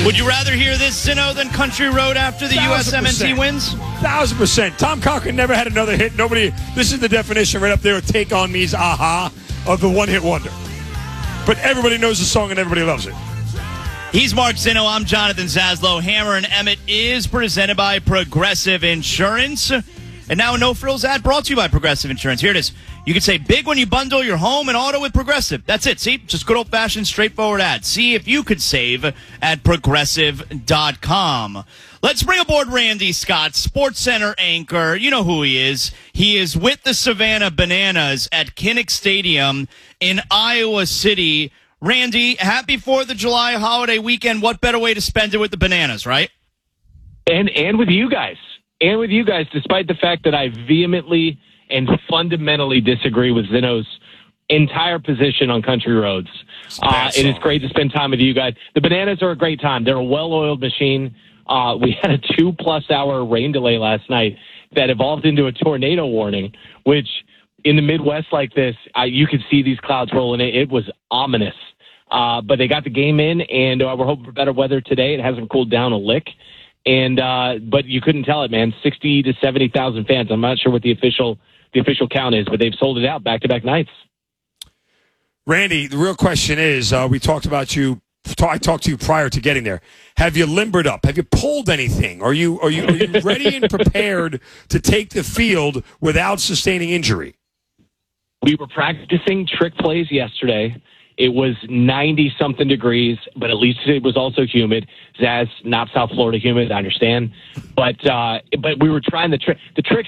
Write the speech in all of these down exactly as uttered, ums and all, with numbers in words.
Would you rather hear this, Zinno, than Country Road after the U S M N T wins? Thousand percent. Tom Cochran never had another hit. Nobody. This is the definition right up there with Take On Me's Aha of the one-hit wonder. But everybody knows the song and everybody loves it. He's Mark Zinno. I'm Jonathan Zaslow. Hammer and Emmett is presented by Progressive Insurance. And now a No Frills ad brought to you by Progressive Insurance. Here it is. You can say big when you bundle your home and auto with Progressive. That's it. See? Just good old-fashioned, straightforward ad. See if you could save at progressive dot com. Let's bring aboard Randy Scott, Sports Center anchor. You know who he is. He is with the Savannah Bananas at Kinnick Stadium in Iowa City. Randy, happy fourth of July holiday weekend. What better way to spend it with the Bananas, right? And and with you guys. And with you guys, despite the fact that I vehemently and fundamentally disagree with Zinno's entire position on country roads. Uh, it is great to spend time with you guys. The Bananas are a great time. They're a well-oiled machine. Uh, we had a two-plus hour rain delay last night that evolved into a tornado warning, which in the Midwest like this, uh, you could see these clouds rolling in. It was ominous. Uh, but they got the game in, and uh, we're hoping for better weather today. It hasn't cooled down a lick. And uh, but you couldn't tell it, man. Sixty to seventy thousand fans. I'm not sure what the official the official count is, but they've sold it out back to back nights. Randy, the real question is: uh, we talked about you. I talked to you prior to getting there. Have you limbered up? Have you pulled anything? Are you are you, are you ready and prepared to take the field without sustaining injury? We were practicing trick plays yesterday. It was ninety-something degrees, but at least it was also humid. Zaz, not South Florida humid, I understand. But uh, but we were trying the trick. The tricks,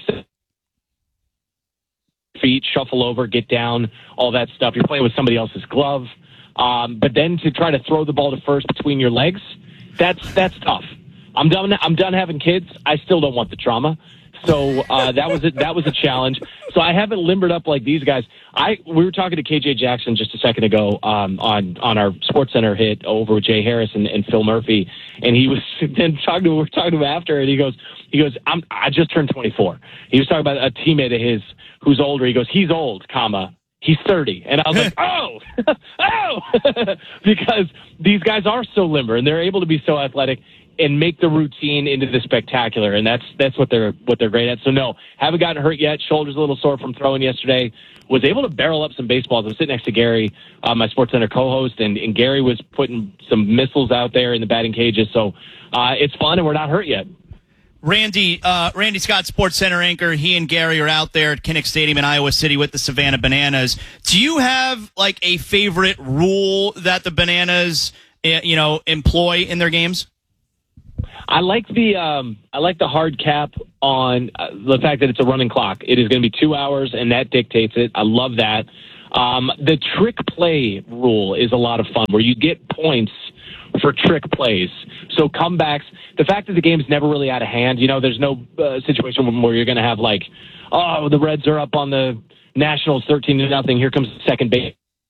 feet, shuffle over, get down, all that stuff. You're playing with somebody else's glove. Um, but then to try to throw the ball to first between your legs, that's that's tough. I'm done. I'm done having kids. I still don't want the trauma. So uh, that was a, that was a challenge. So I haven't limbered up like these guys. I we were talking to K J Jackson just a second ago um, on on our Sports Center hit over with Jay Harris and, and Phil Murphy, and he was then talking to we were talking to him after, and he goes he goes I'm I just turned twenty-four. He was talking about a teammate of his who's older. He goes he's old, comma. He's thirty. And I was like, oh, oh, because these guys are so limber and they're able to be so athletic and make the routine into the spectacular. And that's that's what they're what they're great at. So, no, haven't gotten hurt yet. Shoulder's a little sore from throwing yesterday. Was able to barrel up some baseballs. I'm sitting next to Gary, uh, my SportsCenter co-host, and, and Gary was putting some missiles out there in the batting cages. So uh, it's fun, and we're not hurt yet. Randy, uh, Randy Scott, Sports Center anchor. He and Gary are out there at Kinnick Stadium in Iowa City with the Savannah Bananas. Do you have like a favorite rule that the Bananas, uh, you know, employ in their games? I like the um, I like the hard cap on uh, the fact that it's a running clock. It is going to be two hours, and that dictates it. I love that. Um, the trick play rule is a lot of fun, where you get points for trick plays. So comebacks, the fact that the game's never really out of hand, you know, there's no uh, situation where you're going to have like, oh, the Reds are up on the Nationals thirteen to nothing. Here comes second base.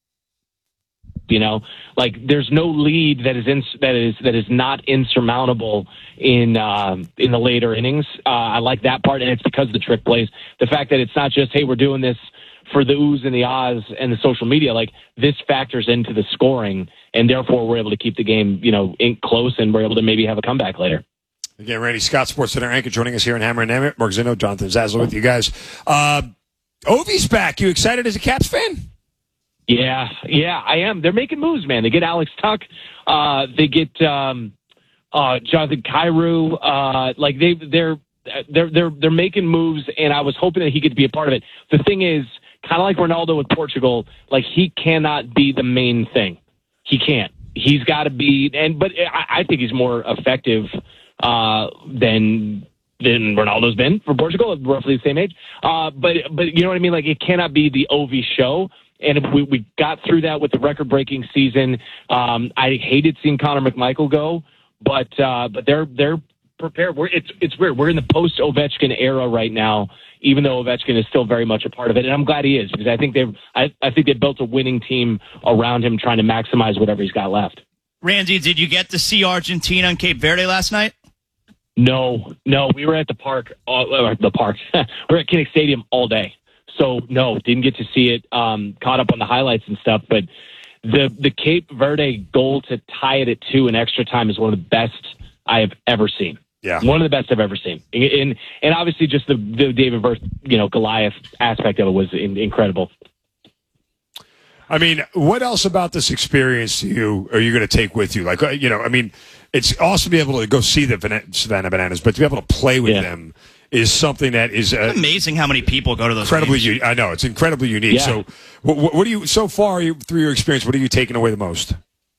You know, like there's no lead that is in, that is that is not insurmountable in uh, in the later innings. Uh, I like that part, and it's because of the trick plays. The fact that it's not just, hey, we're doing this for the oohs and the ahs and the social media. Like this factors into the scoring, and therefore we're able to keep the game, you know, in close, and we're able to maybe have a comeback later. Again, Randy Scott, Sports Center anchor, joining us here in Hammer and Emmett. Mark Zinno, Jonathan Zaslow with you guys. Uh, Ovi's back. You excited as a Caps fan? Yeah, yeah, I am. They're making moves, man. They get Alex Tuck. Uh, they get um, uh, Jonathan Kyrou. Uh, like they, they're they're they're they're making moves, and I was hoping that he could be a part of it. The thing is, kind of like Ronaldo with Portugal, like he cannot be the main thing. He can't. He's got to be, and but I, I think he's more effective uh, than. than Ronaldo's been for Portugal, at roughly the same age. Uh, but but you know what I mean? Like it cannot be the Ovi show. And we, we got through that with the record-breaking season. Um, I hated seeing Connor McMichael go, but uh, but they're they're prepared. We're, it's it's weird. We're in the post-Ovechkin era right now, even though Ovechkin is still very much a part of it. And I'm glad he is, because I think they've I, I think they built a winning team around him, trying to maximize whatever he's got left. Randy, did you get to see Argentina and Cape Verde last night? No, no. We were at the park, uh, the park. we were at Kinnick Stadium all day. So, no, didn't get to see it, um, caught up on the highlights and stuff. But the the Cape Verde goal to tie it at two in extra time is one of the best I have ever seen. Yeah, one of the best I've ever seen. And and obviously just the, the David versus you know Goliath aspect of it was in, incredible. I mean, what else about this experience do you are you going to take with you? Like, you know, I mean, it's awesome to be able to go see the Savannah Bananas, but to be able to play with yeah. them is something that is uh, it's amazing how many people go to those incredibly. games. U- I know it's incredibly unique. Yeah. So, what, what do you so far you, through your experience? What are you taking away the most?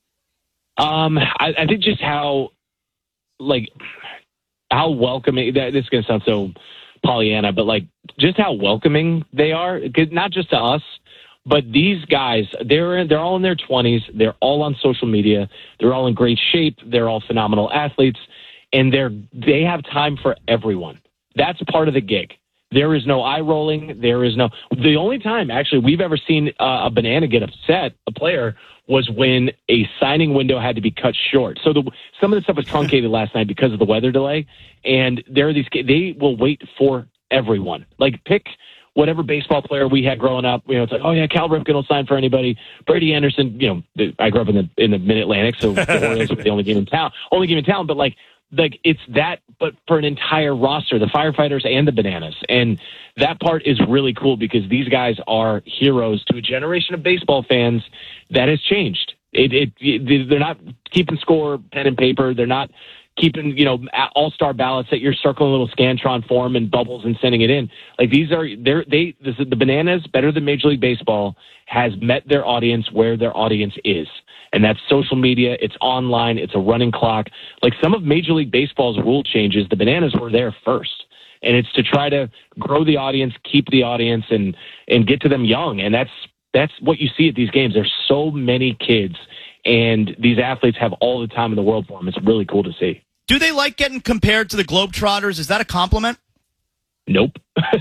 Um, I, I think just how like how welcoming. That, this is going to sound so Pollyanna, but like just how welcoming they are. Not just to us. But these guys, they're they're all in their twenties. They're all on social media. They're all in great shape. They're all phenomenal athletes, and they're they have time for everyone. That's part of the gig. There is no eye rolling. There is no. The only time actually we've ever seen uh, a banana get upset, a player, was when a signing window had to be cut short. So the, some of the stuff was truncated last night because of the weather delay, and there are these. They will wait for everyone. Like pick. Whatever baseball player we had growing up, you know, it's like, oh yeah, Cal Ripken will sign for anybody. Brady Anderson, you know, I grew up in the in the Mid Atlantic, so the Orioles were the only game in town, only game in town. But like, like it's that, but for an entire roster, the Firefighters and the Bananas, and that part is really cool because these guys are heroes to a generation of baseball fans that has changed. It, it, it they're not keeping score pen and paper. They're not keeping, you know, all-star ballots that you're circling a little Scantron form and bubbles and sending it in. Like these are, they're, they, this is, the Bananas, better than Major League Baseball, has met their audience where their audience is. And that's social media. It's online. It's a running clock. Like some of Major League Baseball's rule changes, the Bananas were there first. And it's to try to grow the audience, keep the audience, and, and get to them young. And that's, that's what you see at these games. There's so many kids, and these athletes have all the time in the world for them. It's really cool to see. Do they like getting compared to the Globetrotters? Is that a compliment? Nope.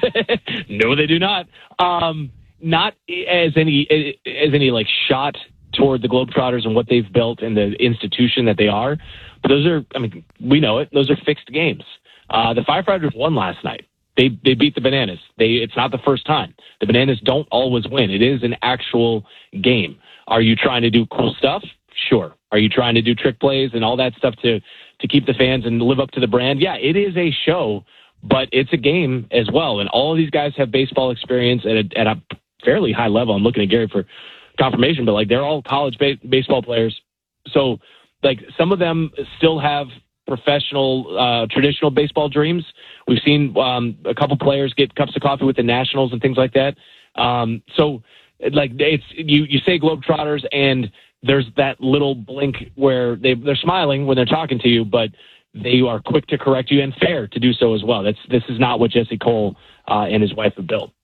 No, they do not. Um, not as any as any like shot toward the Globetrotters and what they've built and the institution that they are. But those are, I mean, we know it. Those are fixed games. Uh, the Firefighters won last night. They they beat the Bananas. They it's not the first time. The Bananas don't always win. It is an actual game. Are you trying to do cool stuff? Sure. Are you trying to do trick plays and all that stuff to to keep the fans and live up to the brand? Yeah, it is a show, but it's a game as well. And all of these guys have baseball experience at a, at a fairly high level. I'm looking at Gary for confirmation, but like they're all college ba- baseball players. So like some of them still have professional, uh, traditional baseball dreams. We've seen um, a couple players get cups of coffee with the Nationals and things like that. Um, so like it's you, you say Globetrotters and there's that little blink where they, they're smiling when they're talking to you, but they are quick to correct you and fair to do so as well. That's This is not what Jesse Cole uh, and his wife have built.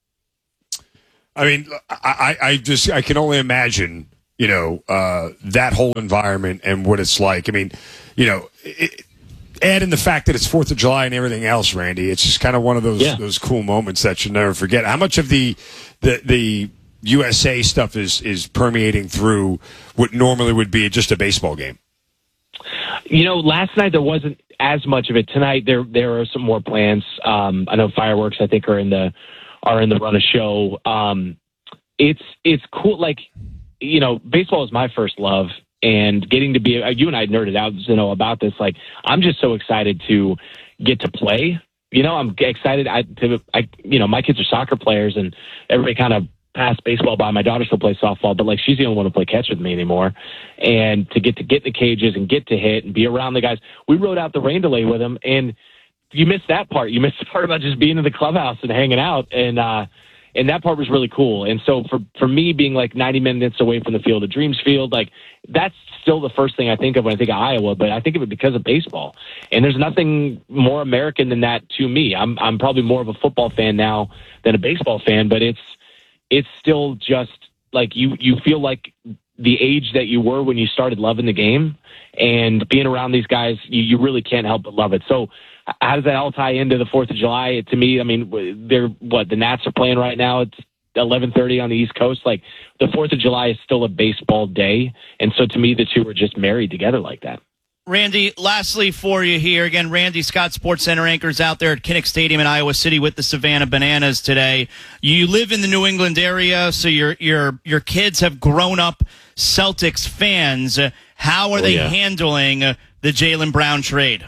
I mean, I, I just I can only imagine, you know, uh, that whole environment and what it's like. I mean, you know, it, add in the fact that it's fourth of July and everything else, Randy. It's just kind of one of those yeah. those cool moments that you'll never forget. How much of the the the U S A stuff is, is permeating through what normally would be just a baseball game? You know, last night there wasn't as much of it. Tonight there there are some more plans. Um, I know fireworks, I think, are in the are in the run of show. Um, it's it's cool. Like, you know, baseball is my first love, and getting to be you and I nerded out, you know, about this. Like, I'm just so excited to get to play. You know, I'm excited. I to I you know, my kids are soccer players, and everybody kind of pass baseball by. My daughter still plays softball, but like she's the only one to play catch with me anymore. And to get to get in the cages and get to hit and be around the guys. We rode out the rain delay with them, and you missed that part. You missed the part about just being in the clubhouse and hanging out, and uh, and that part was really cool. And so for for me, being like ninety minutes away from the Field of Dreams field, like that's still the first thing I think of when I think of Iowa. But I think of it because of baseball, and there's nothing more American than that to me. I'm I'm probably more of a football fan now than a baseball fan, but it's it's still just like you, you feel like the age that you were when you started loving the game, and being around these guys, you, you really can't help but love it. So how does that all tie into the fourth of July? To me, I mean, they're what the Nats are playing right now. It's eleven thirty on the East Coast. Like the fourth of July is still a baseball day. And so to me, the two are just married together like that. Randy, lastly for you here, again, Randy Scott, Sports Center anchors out there at Kinnick Stadium in Iowa City with the Savannah Bananas today. You live in the New England area, so your your your kids have grown up Celtics fans. How are Oh, they yeah. handling uh, the Jaylen Brown trade?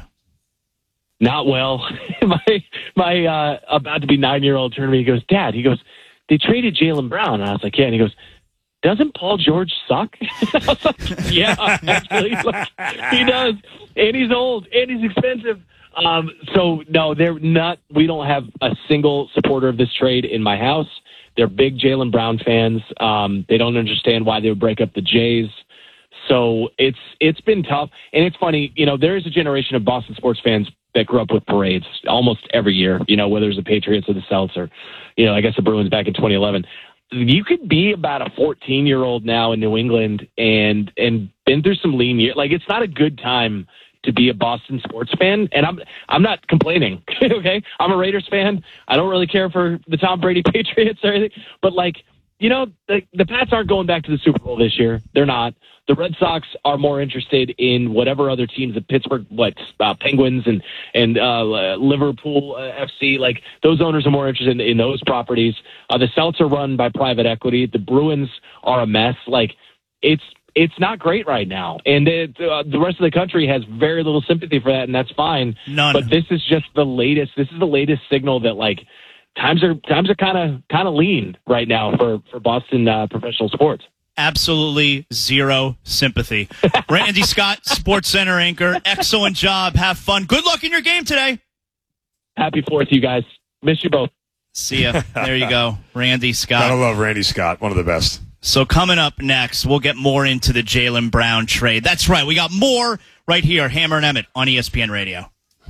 Not well. my my uh, about to be nine year old turned to me. He goes, Dad. He goes, they traded Jaylen Brown. And I was like, yeah. And he goes, doesn't Paul George suck? I was like, yeah, actually, like, he does. And he's old and he's expensive. Um, so no, they're not. We don't have a single supporter of this trade in my house. They're big Jaylen Brown fans. Um, they don't understand why they would break up the Jays. So it's it's been tough. And it's funny, you know, there is a generation of Boston sports fans that grew up with parades almost every year, you know, whether it's the Patriots or the Celtics or, you know, I guess the Bruins back in twenty eleven. You could be about a fourteen-year-old now in New England and and been through some lean years. Like, it's not a good time to be a Boston sports fan, and I'm I'm not complaining. Okay, I'm a Raiders fan. I don't really care for the Tom Brady Patriots or anything, but like, you know, the the Pats aren't going back to the Super Bowl this year. They're not. The Red Sox are more interested in whatever other teams, the Pittsburgh, what uh, Penguins and and uh, Liverpool uh, F C. Like, those owners are more interested in, in those properties. Uh, the Celtics are run by private equity. The Bruins are a mess. Like, it's. It's not great right now, and it, uh, the rest of the country has very little sympathy for that, and that's fine. None. But this is just the latest. This is the latest signal that like times are times are kind of kind of lean right now for for Boston uh, professional sports. Absolutely zero sympathy. Randy Scott, Sports Center anchor. Excellent job. Have fun. Good luck in your game today. Happy Fourth, you guys. Miss you both. See ya. There you go, Randy Scott. Gotta love Randy Scott, one of the best. So coming up next, we'll get more into the Jaylen Brown trade. That's right. We got more right here, Hammer and Emmett on E S P N Radio.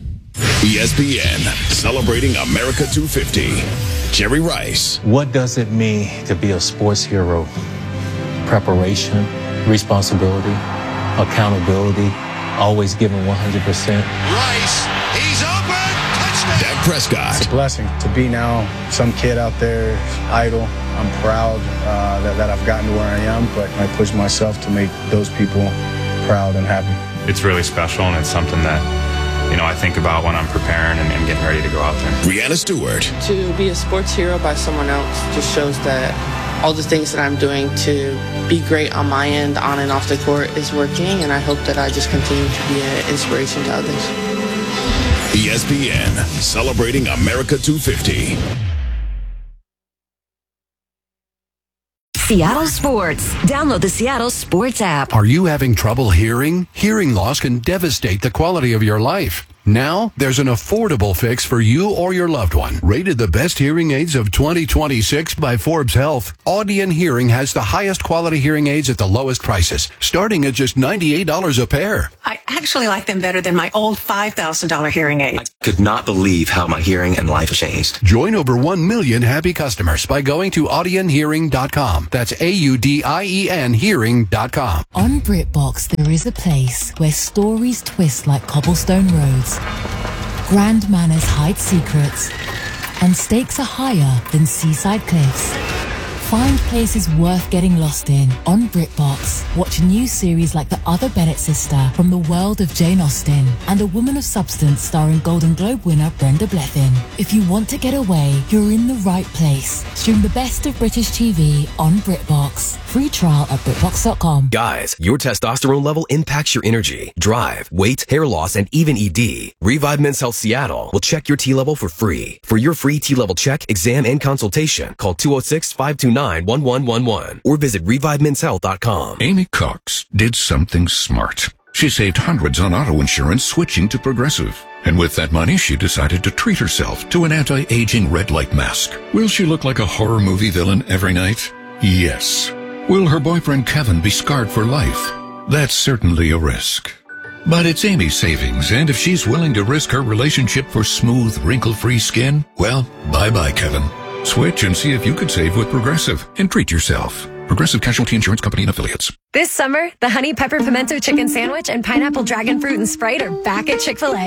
E S P N, celebrating America two fifty. Jerry Rice. What does it mean to be a sports hero? Preparation, responsibility, accountability, always giving one hundred percent. Rice, he's open. Touchdown. Dak Prescott. It's a blessing to be now some kid out there, idle. I'm proud uh, that, that I've gotten to where I am, but I push myself to make those people proud and happy. It's really special, and it's something that, you know, I think about when I'm preparing and, and getting ready to go out there. Brianna Stewart. To be a sports hero by someone else just shows that all the things that I'm doing to be great on my end, on and off the court, is working, and I hope that I just continue to be an inspiration to others. E S P N, celebrating America two fifty. Seattle Sports. Download the Seattle Sports app. Are you having trouble hearing? Hearing loss can devastate the quality of your life. Now, there's an affordable fix for you or your loved one. Rated the best hearing aids of twenty twenty-six by Forbes Health, Audion Hearing has the highest quality hearing aids at the lowest prices, starting at just ninety-eight dollars a pair. I actually like them better than my old five thousand dollars hearing aid. I could not believe how my hearing and life changed. Join over one million happy customers by going to audion hearing dot com. That's A U D I E N hearing dot com. On BritBox, there is a place where stories twist like cobblestone roads, grand manners hide secrets, and stakes are higher than seaside cliffs. Find places worth getting lost in on BritBox. Watch new series like The Other Bennett Sister from the world of Jane Austen and A Woman of Substance starring Golden Globe winner Brenda Blethyn. If you want to get away, you're in the right place. Stream the best of British T V on BritBox. Free trial at BritBox dot com. Guys, your testosterone level impacts your energy, drive, weight, hair loss, and even E D. Revive Men's Health Seattle will check your T level for free. For your free T level check, exam, and consultation, call two oh six, five two nine, one one one one or visit revive men's health dot com. Amy Cox did something smart. She saved hundreds on auto insurance switching to Progressive. And with that money, she decided to treat herself to an anti-aging red light mask. Will she look like a horror movie villain every night? Yes. Will her boyfriend Kevin be scarred for life? That's certainly a risk. But it's Amy's savings, and if she's willing to risk her relationship for smooth, wrinkle-free skin, well, bye-bye, Kevin. Switch and see if you could save with Progressive and treat yourself. Progressive Casualty Insurance Company and Affiliates. This summer, the Honey Pepper Pimento Chicken Sandwich and Pineapple Dragon Fruit and Sprite are back at Chick-fil-A.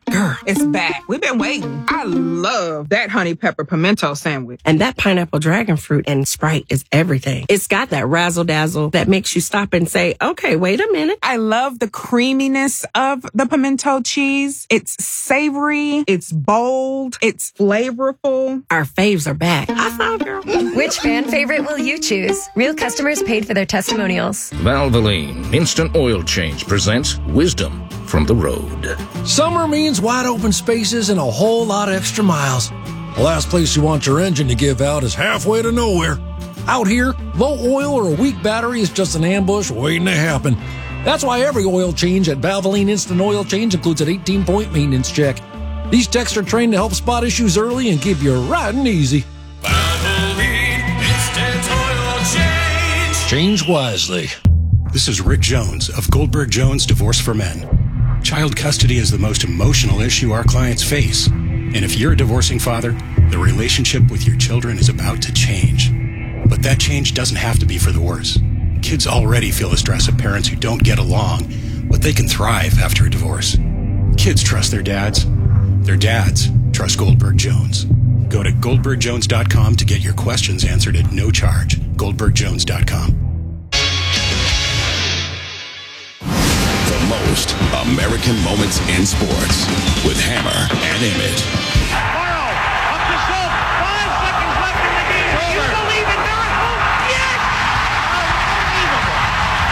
Girl, it's back. We've been waiting. I love that honey pepper pimento sandwich. And that pineapple dragon fruit and Sprite is everything. It's got that razzle dazzle that makes you stop and say, okay, wait a minute. I love the creaminess of the pimento cheese. It's savory. It's bold. It's flavorful. Our faves are back. I found her. Which fan favorite will you choose? Real customers paid for their testimonials. Valvoline Instant Oil Change presents Wisdom from the Road. Summer means wide open spaces and a whole lot of extra miles. The last place you want your engine to give out is halfway to nowhere. Out here, low oil or a weak battery is just an ambush waiting to happen. That's why every oil change at Valvoline Instant Oil Change includes an eighteen-point maintenance check. These techs are trained to help spot issues early and keep you riding easy. Valvoline Instant Oil Change. Change wisely. This is Rick Jones of Goldberg Jones Divorce for Men. Child custody is the most emotional issue our clients face. And if you're a divorcing father, the relationship with your children is about to change. But that change doesn't have to be for the worse. Kids already feel the stress of parents who don't get along, but they can thrive after a divorce. Kids trust their dads. Their dads trust Goldberg Jones. Go to goldberg jones dot com to get your questions answered at no charge. goldberg jones dot com. The most American moments in sports with Hammer and Emmett.